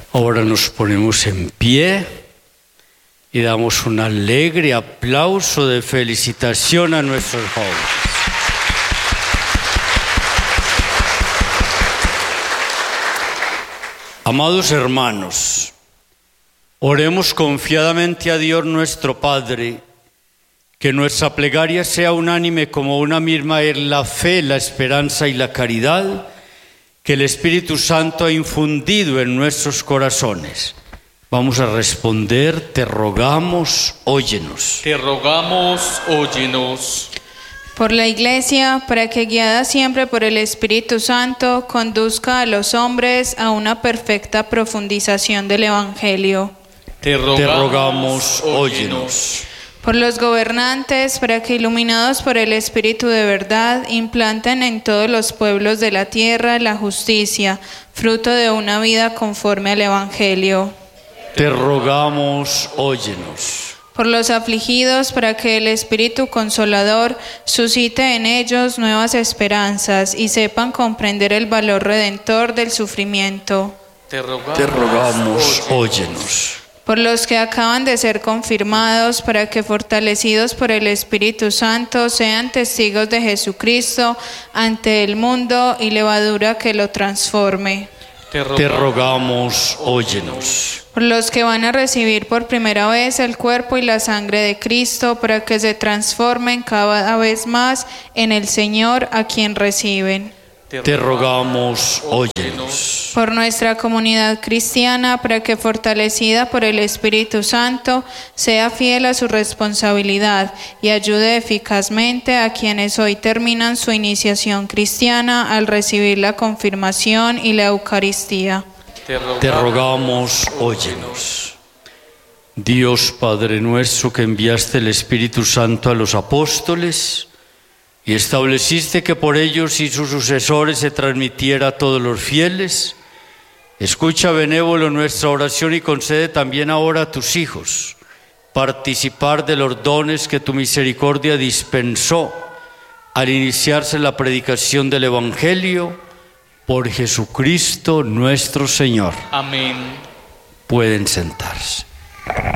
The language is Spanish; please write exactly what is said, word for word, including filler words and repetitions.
Ahora nos ponemos en pie y damos un alegre aplauso de felicitación a nuestros jóvenes. Amados hermanos, oremos confiadamente a Dios nuestro Padre, que nuestra plegaria sea unánime como una misma en la fe, la esperanza y la caridad que el Espíritu Santo ha infundido en nuestros corazones. Vamos a responder: te rogamos, óyenos. Te rogamos, óyenos. Por la Iglesia, para que guiada siempre por el Espíritu Santo, conduzca a los hombres a una perfecta profundización del Evangelio. Te rogamos, te rogamos óyenos. Por los gobernantes, para que iluminados por el Espíritu de verdad, implanten en todos los pueblos de la tierra la justicia, fruto de una vida conforme al Evangelio. Te rogamos, óyenos. Por los afligidos, para que el Espíritu Consolador suscite en ellos nuevas esperanzas y sepan comprender el valor redentor del sufrimiento. Te rogamos, te rogamos óyenos. Por los que acaban de ser confirmados, para que fortalecidos por el Espíritu Santo sean testigos de Jesucristo ante el mundo y levadura que lo transforme. Te rogamos, te rogamos óyenos. Por los que van a recibir por primera vez el cuerpo y la sangre de Cristo, para que se transformen cada vez más en el Señor a quien reciben. Te rogamos, óyenos. Por nuestra comunidad cristiana, para que fortalecida por el Espíritu Santo, sea fiel a su responsabilidad y ayude eficazmente a quienes hoy terminan su iniciación cristiana al recibir la confirmación y la Eucaristía. Te rogamos, te rogamos, óyenos. Dios Padre nuestro, que enviaste el Espíritu Santo a los apóstoles y estableciste que por ellos y sus sucesores se transmitiera a todos los fieles, escucha benévolo nuestra oración y concede también ahora a tus hijos participar de los dones que tu misericordia dispensó al iniciarse la predicación del Evangelio por Jesucristo nuestro Señor. Amén. Pueden sentarse.